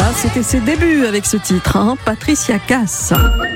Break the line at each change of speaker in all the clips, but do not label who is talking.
C'était ses débuts avec ce titre, Patricia Cass.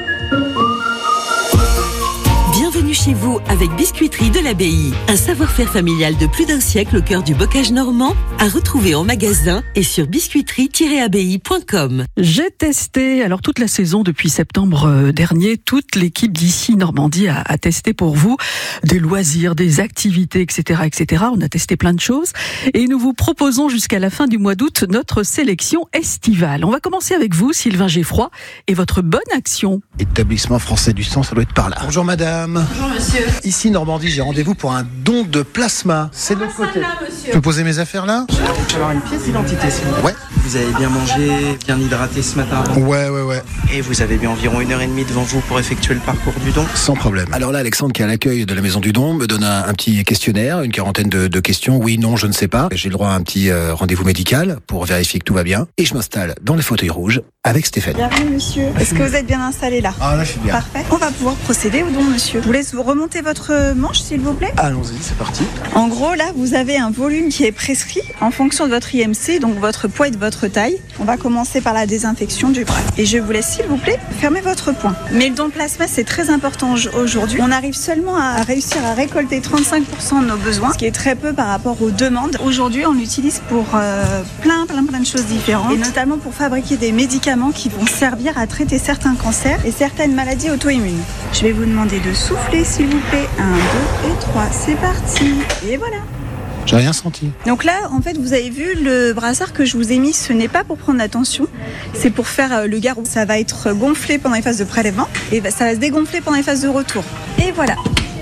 Bienvenue chez vous avec Biscuiterie de l'Abbaye. Un savoir-faire familial de plus d'un siècle au cœur du bocage normand, à retrouver en magasin et sur biscuiterie-abbaye.com.
J'ai testé, alors toute la saison depuis septembre dernier, toute l'équipe d'ici Normandie a testé pour vous des loisirs, des activités, etc., etc. On a testé plein de choses et nous vous proposons jusqu'à la fin du mois d'août notre sélection estivale. On va commencer avec vous, Sylvain Geffroy, et votre bonne action.
Établissement français du sang, ça doit être par là. Bonjour madame.
Bonjour monsieur.
Ici Normandie, j'ai rendez-vous pour un don de plasma. C'est de l'autre côté.
Là, monsieur.
Je peux poser mes affaires là ?
Je vais avoir une pièce d'identité s'il vous plaît.
Ouais.
Vous avez bien mangé, bien hydraté ce matin avant.
Ouais.
Et vous avez bien environ 1h30 devant vous pour effectuer le parcours du don.
Sans problème. Alors là, Alexandre, qui est à l'accueil de la Maison du Don, me donne un petit questionnaire, une quarantaine de questions. Oui, non, je ne sais pas. J'ai le droit à un petit rendez-vous médical pour vérifier que tout va bien. Et je m'installe dans les fauteuils rouges avec Stéphanie.
Bienvenue monsieur. Est-ce que vous êtes bien installé là ?
Ah là, je suis bien.
Parfait. On va pouvoir procéder au don monsieur. Je vous laisse vous remonter votre manche s'il vous plaît.
Allons-y, c'est parti.
En gros là, vous avez un volume qui est prescrit en fonction de votre IMC, donc votre poids et de votre taille. On va commencer par la désinfection du bras. Et je vous laisse s'il vous plaît fermer votre poing. Mais le don de plasma c'est très important aujourd'hui. On arrive seulement à réussir à récolter 35% de nos besoins, ce qui est très peu par rapport aux demandes. Aujourd'hui on l'utilise pour plein de choses différentes et notamment pour fabriquer des médicaments qui vont servir à traiter certains cancers et certaines maladies auto-immunes. Je vais vous demander de souffler s'il vous plaît. 1, 2 et 3, c'est parti. Et voilà.
J'ai rien senti.
Donc là, en fait, vous avez vu le brassard que je vous ai mis, ce n'est pas pour prendre la tension, c'est pour faire le garrot. Ça va être gonflé pendant les phases de prélèvement et ça va se dégonfler pendant les phases de retour. Et voilà.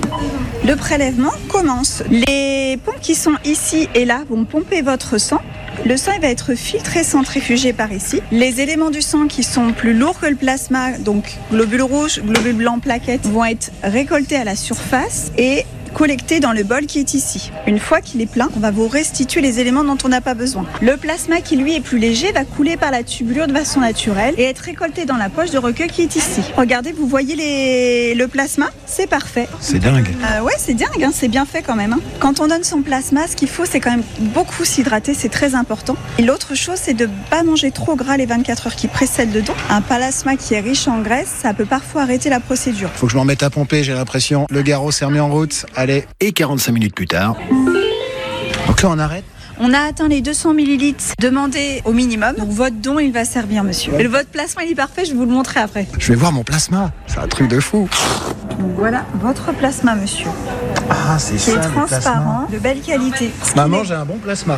Le prélèvement commence. Les pompes qui sont ici et là vont pomper votre sang. Le sang il va être filtré, centrifugé par ici. Les éléments du sang qui sont plus lourds que le plasma, donc globules rouges, globules blancs, plaquettes, vont être récoltés à la surface et collecté dans le bol qui est ici. Une fois qu'il est plein, on va vous restituer les éléments dont on n'a pas besoin. Le plasma qui lui est plus léger va couler par la tubulure de façon naturelle et être récolté dans la poche de recueil qui est ici. Regardez, vous voyez le plasma ? C'est parfait.
C'est dingue.
Ouais, c'est dingue, c'est bien fait quand même. Quand on donne son plasma, ce qu'il faut, c'est quand même beaucoup s'hydrater, c'est très important. Et l'autre chose, c'est de ne pas manger trop gras les 24 heures qui précèdent le don. Un plasma qui est riche en graisse, ça peut parfois arrêter la procédure.
Faut que je m'en mette à pomper, j'ai l'impression. Le garrot s'est remis en route. Allez, et 45 minutes plus tard. Donc là, on arrête.
On a atteint les 200 millilitres demandés au minimum. Donc votre don, il va servir, monsieur. Et votre plasma, il est parfait, je vais vous le montrer après.
Je vais voir mon plasma. C'est un truc de fou.
Donc voilà votre plasma, monsieur.
Ah, c'est ça, le
transparent, de belle qualité.
Maman, j'ai un bon plasma.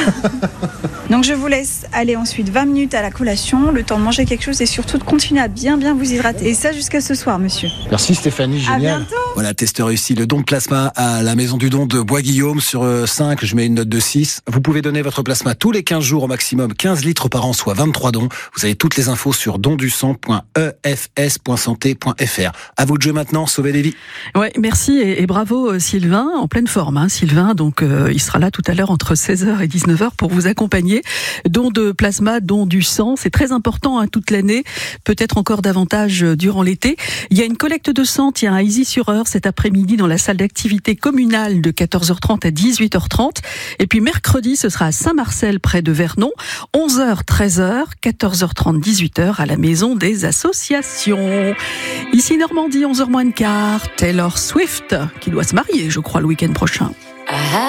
Donc je vous laisse aller ensuite 20 minutes à la collation, le temps de manger quelque chose et surtout de continuer à bien vous hydrater. Et ça jusqu'à ce soir, monsieur.
Merci Stéphanie, génial.
À bientôt.
Voilà, test réussi. Le don de plasma à la Maison du Don de Bois-Guillaume sur 5, je mets une note de 6. Vous pouvez donner votre plasma tous les 15 jours au maximum, 15 litres par an, soit 23 dons. Vous avez toutes les infos sur dondusang.efs.santé.fr. À vous de jouer maintenant, sauvez des vies.
Ouais, merci et bravo Sylvain, en pleine forme. Sylvain, donc il sera là tout à l'heure entre 16h et 19h pour vous accompagner. Don de plasma, don du sang, c'est très important toute l'année, peut-être encore davantage durant l'été. Il y a une collecte de sang, à Issy-sur-Eure cet après-midi dans la salle d'activité communale de 14h30 à 18h30. Et puis mercredi, ce sera à Saint-Marcel près de Vernon, 11h, 13h, 14h30, 18h à la maison des associations. Ici Normandie, 11h moins le quart, Taylor Swift, qui doit se marier, je crois, le week-end prochain.